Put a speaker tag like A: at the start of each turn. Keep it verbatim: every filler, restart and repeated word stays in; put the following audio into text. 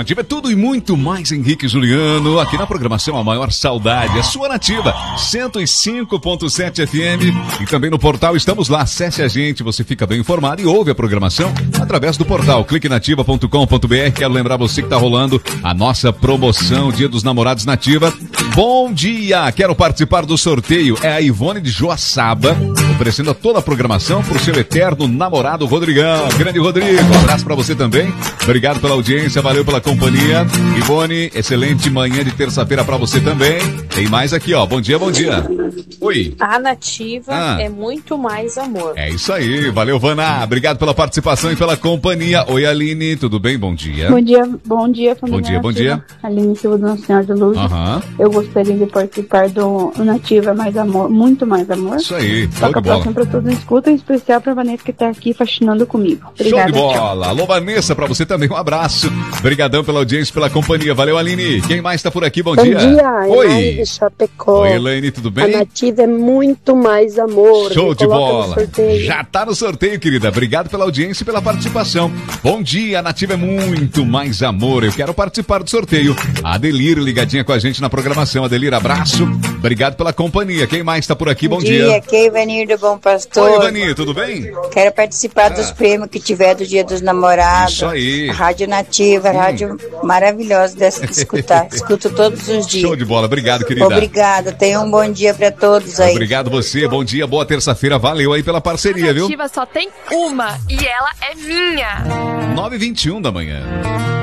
A: Nativa é tudo e muito mais. Henrique e Juliano, aqui na programação A Maior Saudade, a sua Nativa, cento e cinco ponto sete F M, e também no portal estamos lá. Acesse a gente, você fica bem informado e ouve a programação através do portal clique nativa ponto com ponto b r. Quero lembrar você que tá rolando a nossa promoção Dia dos Namorados Nativa. Bom dia, quero participar do sorteio. É a Ivone de Joaçaba, oferecendo toda a programação pro seu eterno namorado Rodrigão. Grande Rodrigo, um abraço pra você também. Obrigado pela audiência, valeu pela companhia. Ivone, excelente manhã de terça-feira pra você também. Tem mais aqui, ó. Bom dia, bom dia. Oi.
B: A Nativa
A: Ah.
B: é muito mais amor.
A: É isso aí, valeu, Vana. Obrigado pela participação e pela companhia. Oi, Aline, tudo bem? Bom dia.
C: Bom dia, bom dia, família
A: Bom dia, bom
C: Nativa.
A: dia.
C: Aline Silva do Nossa Senhora de Luz.
A: Aham.
C: Eu gostaria de participar do Nativa Mais Amor, muito mais amor.
A: Isso aí, show
C: Toca
A: de
C: a
A: bola.
C: próxima pra todos, escuta, em especial pra Vanessa que tá aqui fascinando comigo. Obrigada,
A: Show de
C: tchau.
A: bola. Alô, Vanessa, pra você também um abraço. Obrigadão pela audiência, pela companhia. Valeu, Aline. Quem mais tá por aqui? Bom,
D: Bom
A: dia.
D: dia, Elaine
A: Oi.
D: de Chapecó.
A: Oi, Elaine, tudo
D: A
A: bem?
D: Nativa é muito mais amor.
A: Show
D: Me
A: de
D: coloca no
A: bola.
D: sorteio.
A: Já tá no sorteio, querida. Obrigado pela audiência e pela participação. Bom dia, a Nativa é muito mais amor. Eu quero participar do sorteio. A Adelir ligadinha com a gente na programação. Adelir, abraço. Obrigado pela companhia. Quem mais tá por aqui? Bom, dia.
E: Aqui é Ivanir do Bom Pastor.
A: Oi, Ivani, tudo bem?
E: Quero participar dos
A: Ah.
E: prêmios que tiver do Dia dos Namorados.
A: Isso aí.
E: Rádio Nativa, rádio maravilhosa dessa de escutar. Escuto todos os dias.
A: Show de bola. Obrigado, querida.
E: Obrigada. Tenha um bom dia para todos aí.
A: Obrigado você. Bom dia, boa terça-feira. Valeu aí pela parceria, viu?
F: Nativa só tem uma e ela é minha.
A: nove e vinte e um da manhã.